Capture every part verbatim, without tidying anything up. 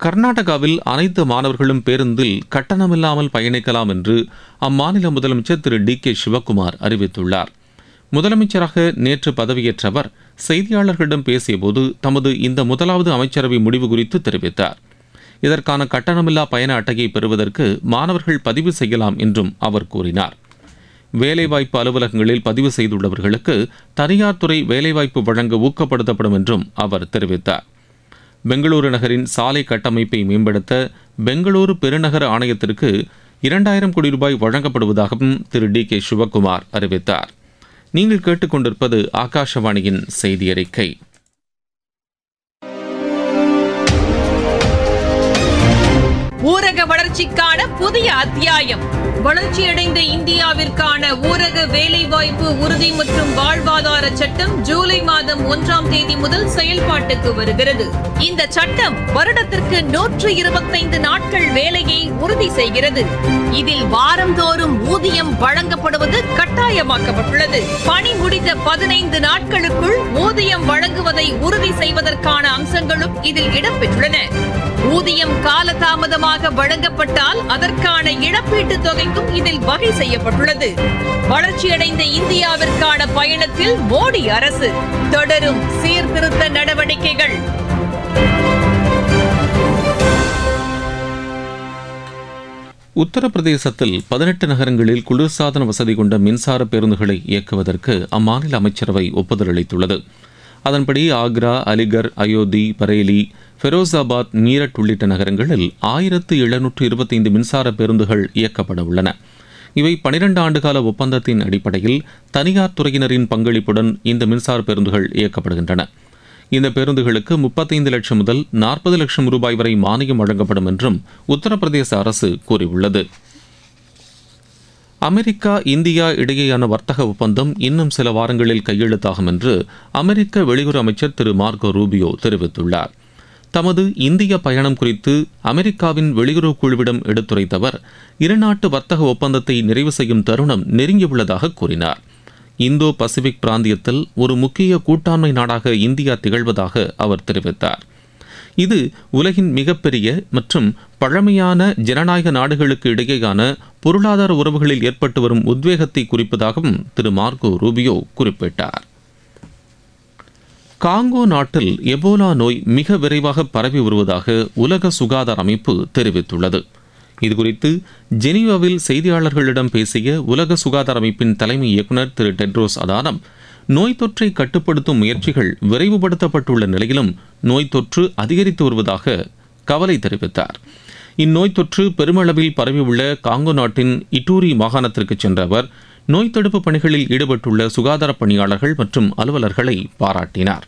கர்நாடகாவில் அனைத்து மாணவர்களும் பேருந்தில் கட்டணமில்லாமல் பயணிக்கலாம் என்று அம்மாநில முதலமைச்சர் திரு டி கே சிவக்குமார் அறிவித்துள்ளார். முதலமைச்சராக நேற்று பதவியேற்ற அவர் செய்தியாளர்களிடம் பேசியபோது தமது இந்த முதலாவது அமைச்சரவை முடிவு குறித்து தெரிவித்தார். இதற்கான கட்டணமில்லா பயண அட்டையை பெறுவதற்கு மாணவர்கள் பதிவு செய்யலாம் என்றும் அவர் கூறினார். வேலைவாய்ப்பு அலுவலகங்களில் பதிவு செய்துள்ளவர்களுக்கு தனியார் துறை வேலைவாய்ப்பு வழங்க ஊக்கப்படுத்தப்படும் என்றும் அவர் தெரிவித்தார். பெங்களூரு நகரின் சாலை கட்டமைப்பை மேம்படுத்த பெங்களூரு பெருநகர ஆணையத்திற்கு இரண்டாயிரம் கோடி ரூபாய் வழங்கப்படுவதாகவும் திரு டி கே சிவக்குமார் அறிவித்தார். நீங்கள் கேட்டுக்கொண்டிருப்பது ஆகாஷவாணியின் செய்தி அறிக்கை. ஊரக வளர்ச்சிக்கான புதிய அத்தியாயம். வளர்ச்சியடைந்த இந்தியாவிற்கான ஊரக வேலைவாய்ப்பு உறுதி மற்றும் வாழ்வாதார சட்டம் ஜூலை மாதம் ஒன்றாம் தேதி முதல் செயல்பாட்டுக்கு வருகிறது. இந்த சட்டம் வருடத்திற்கு நூற்று இருபத்தைந்து நாட்கள் வேலையை உறுதி செய்கிறது. இதில் வாரந்தோறும் ஊதியம் வழங்கப்படுவது கட்டாயமாக்கப்பட்டுள்ளது. பணி முடிந்த பதினைந்து நாட்களுக்குள் ஊதியம் வழங்குவதை உறுதி செய்வதற்கான அம்சங்களும் இதில் இடம்பெற்றுள்ளன. ஊதியம் காலதாமதமாக வழங்கப்பட்டால் அதற்கான இழப்பீட்டுத் தொகைக்கும் இதில் வகை செய்யப்பட்டுள்ளது. வளர்ச்சியடைந்த இந்தியாவிற்கான பயணத்தில் மோடி அரசு தொடரும் சீர்திருத்த நடவடிக்கைகள். உத்தரப்பிரதேசத்தில் பதினெட்டு நகரங்களில் குளிர்சாதன வசதி கொண்ட மின்சார பேருந்துகளை இயக்குவதற்கு அம்மாநில அமைச்சரவை ஒப்புதல் அளித்துள்ளது. அதன்படி ஆக்ரா, அலிகர், அயோத்தி, பரேலி, ஃபெரோசாபாத், மீரட் உள்ளிட்ட நகரங்களில் ஆயிரத்து எழுநூற்று இருபத்தைந்து மின்சார பேருந்துகள் இயக்கப்பட உள்ளன. இவை பனிரெண்டு ஆண்டுகால ஒப்பந்தத்தின் அடிப்படையில் தனியார் துறையினரின் பங்களிப்புடன் இந்த மின்சார பேருந்துகள் இயக்கப்படுகின்றன. இந்த பேருந்துகளுக்கு முப்பத்தைந்து லட்சம் முதல் நாற்பது லட்சம் ரூபாய் வரை மானியம் வழங்கப்படும் என்றும் உத்தரப்பிரதேச அரசு கூறியுள்ளது. அமெரிக்கா இந்தியா இடையேயான வர்த்தக ஒப்பந்தம் இன்னும் சில வாரங்களில் கையெழுத்தாகும் என்று அமெரிக்க வெளியுறவு அமைச்சர் திரு மார்கோ ரூபியோ தெரிவித்துள்ளார். தமது இந்திய பயணம் குறித்து அமெரிக்காவின் வெளியுறவு குழுவிடம் எடுத்துரைத்தவர் இருநாட்டு வர்த்தக ஒப்பந்தத்தை நிறைவு செய்யும் தருணம் நெருங்கியுள்ளதாக கூறினார். இந்தோ பசிபிக் பிராந்தியத்தில் ஒரு முக்கிய கூட்டாண்மை நாடாக இந்தியா திகழ்வதாக அவர் தெரிவித்தார். இது உலகின் மிகப்பெரிய மற்றும் பழமையான ஜனநாயக நாடுகளுக்கு இடையேயான பொருளாதார உறவுகளில் ஏற்பட்டு வரும் உத்வேகத்தை குறிப்பதாகவும் திரு மார்கோ ரூபியோ குறிப்பிட்டார். காங்கோ நாட்டில் எபோலா நோய் மிக விரைவாக பரவி வருவதாக உலக சுகாதார அமைப்பு தெரிவித்துள்ளது. இதுகுறித்து ஜெனீவாவில் செய்தியாளர்களிடம் பேசிய உலக சுகாதார அமைப்பின் தலைமை இயக்குநர் திரு டெட்ரோஸ் அதானம், நோய் தொற்றை கட்டுப்படுத்தும் முயற்சிகள் விரைவுபடுத்தப்பட்டுள்ள நிலையிலும் நோய் தொற்று அதிகரித்து வருவதாக கவலை தெரிவித்தார். இந்நோய் தொற்று பெருமளவில் பரவியுள்ள காங்கோ நாட்டின் இட்டூரி மாகாணத்திற்கு சென்ற அவர் நோய் தடுப்பு பணிகளில் ஈடுபட்டுள்ள சுகாதார பணியாளர்கள் மற்றும் அலுவலர்களை பாராட்டினார்.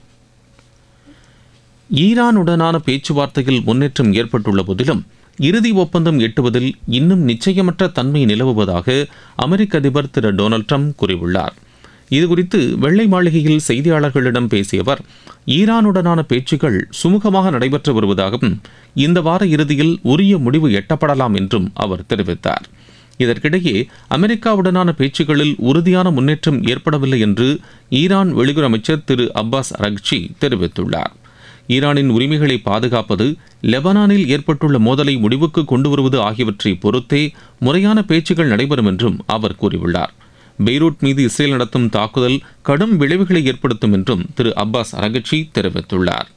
ஈரானுடனான பேச்சுவார்த்தையில் முன்னேற்றம் ஏற்பட்டுள்ள போதிலும் இறுதி ஒப்பந்தம் எட்டுவதில் இன்னும் நிச்சயமற்ற தன்மை நிலவுவதாக அமெரிக்க அதிபர் திரு டொனால்டு ட்ரம்ப் கூறியுள்ளார். இதுகுறித்து வெள்ளை மாளிகையில் செய்தியாளர்களிடம் பேசிய அவர் ஈரானுடனான பேச்சுக்கள் சுமூகமாக நடைபெற்று வருவதாகவும் இந்த வார இறுதியில் உரிய முடிவு எட்டப்படலாம் என்றும் அவர் தெரிவித்தார். இதற்கிடையே அமெரிக்காவுடனான பேச்சுக்களில் உறுதியான முன்னேற்றம் ஏற்படவில்லை என்று ஈரான் வெளியுறவு அமைச்சர் திரு அப்பாஸ் அரக்ச்சி தெரிவித்துள்ளார். ஈரானின் உரிமைகளை பாதுகாப்பது, லெபனானில் ஏற்பட்டுள்ள மோதலை முடிவுக்கு கொண்டு வருவது ஆகியவற்றை பொறுத்தே முறையான பேச்சுக்கள் நடைபெறும் என்றும் அவர் கூறியுள்ளார். பெய்ரூட் மீது இஸ்ரேல் நடத்தும் தாக்குதல் கடும் விளைவுகளை ஏற்படுத்தும் என்றும் திரு அப்பாஸ் அரக்ச்சி தெரிவித்துள்ளார்.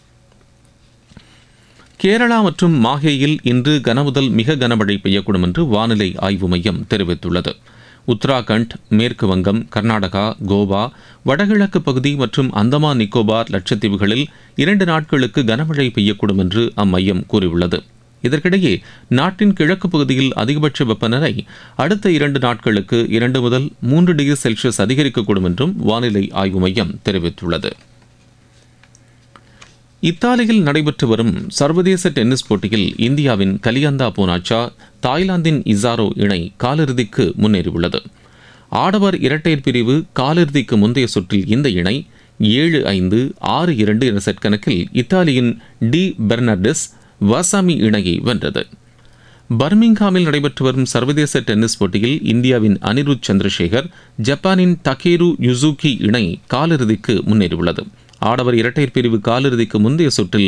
கேரளா மற்றும் மாஹேயில் இன்று கனமுதல் மிக கனமழை பெய்யக்கூடும் என்று வானிலை ஆய்வு மையம் தெரிவித்துள்ளது. உத்தராகண்ட், மேற்கு வங்கம், கர்நாடகா, கோவா, வடகிழக்கு பகுதி மற்றும் அந்தமான் நிக்கோபார் லட்சத்தீவுகளில் இரண்டு நாட்களுக்கு கனமழை பெய்யக்கூடும் என்று அம்மையம் கூறியுள்ளது. இதற்கிடையே நாட்டின் கிழக்கு பகுதியில் அதிகபட்ச வெப்பநிலை அடுத்த இரண்டு நாட்களுக்கு இரண்டு முதல் மூன்று டிகிரி செல்சியஸ் அதிகரிக்கக்கூடும் என்றும் வானிலை ஆய்வு மையம் தெரிவித்துள்ளது. இத்தாலியில் நடைபெற்று வரும் சர்வதேச டென்னிஸ் போட்டியில் இந்தியாவின் கலியந்தா பூனாச்சா, தாய்லாந்தின் இசாரோ இணை காலிறுதிக்கு முன்னேறியுள்ளது. ஆடவர் இரட்டையர் பிரிவு காலிறுதிக்கு முந்தைய சுற்றில் இந்த இணை ஏழு ஐந்து ஆறு இரண்டு என்ற செட் கணக்கில் இத்தாலியின் டி பெர்னார்டிஸ் வாசாமி இணையை வென்றது. பர்மிங்ஹாமில் நடைபெற்று வரும் சர்வதேச டென்னிஸ் போட்டியில் இந்தியாவின் அனிருத் சந்திரசேகர், ஜப்பானின் டகேரு யுசுகி இணை காலிறுதிக்கு முன்னேறியுள்ளது. ஆடவர் இரட்டையர் பிரிவு காலிறுதிக்கு முந்தைய சுற்றில்